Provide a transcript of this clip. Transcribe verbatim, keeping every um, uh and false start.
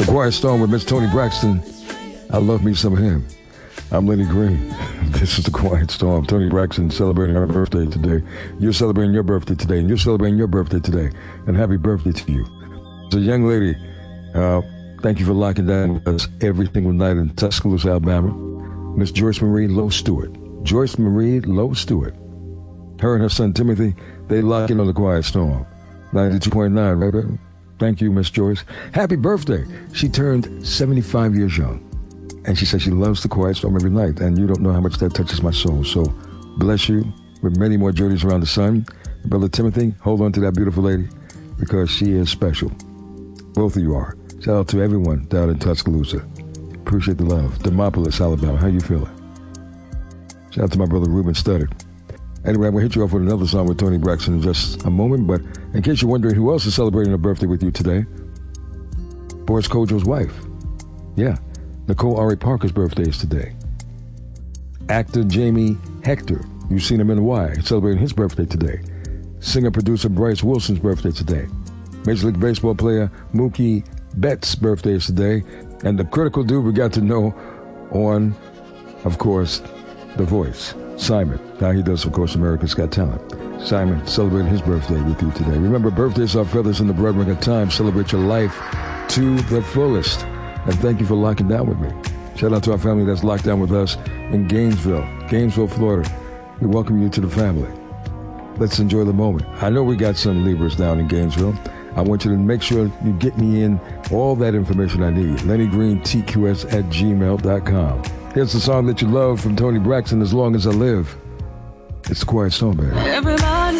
The Quiet Storm with Miss Toni Braxton. I love me some of him. I'm Lenny Green. This is The Quiet Storm. Toni Braxton celebrating her birthday today. You're celebrating your birthday today, and you're celebrating your birthday today. And happy birthday to you. So, young lady, uh, thank you for locking down with us every single night in Tuscaloosa, Alabama. Miss Joyce Marie Lowe Stewart. Joyce Marie Lowe Stewart. Her and her son Timothy, they lock in on The Quiet Storm. ninety-two point nine, right? Baby? Thank you, Miss Joyce. Happy birthday. She turned seventy-five years young. And she says she loves The Quiet Storm every night. And you don't know how much that touches my soul. So bless you with many more journeys around the sun. Brother Timothy, hold on to that beautiful lady because she is special. Both of you are. Shout out to everyone down in Tuscaloosa. Appreciate the love. Demopolis, Alabama. How you feeling? Shout out to my brother Ruben Studdard. Anyway, I'm going to hit you off with another song with Toni Braxton in just a moment. But in case you're wondering who else is celebrating her birthday with you today, Boris Kodjoe's wife. Yeah. Nicole Ari Parker's birthday is today. Actor Jamie Hector, you've seen him in Y, celebrating his birthday today. Singer-producer Bryce Wilson's birthday today. Major League Baseball player Mookie Betts' birthday is today. And the critical dude we got to know on, of course, The Voice, Simon. Now he does, of course, America's Got Talent. Simon celebrating his birthday with you today. Remember, birthdays are feathers in the bread ring of time. Celebrate your life to the fullest. And thank you for locking down with me. Shout out to our family that's locked down with us in Gainesville, Gainesville, Florida. We welcome you to the family. Let's enjoy the moment. I know we got some Libras down in Gainesville. I want you to make sure you get me in all that information I need. Lenny Green T Q S at gmail dot com. Here's the song that you love from Toni Braxton, As Long As I Live. It's The Quiet Storm, baby. Everybody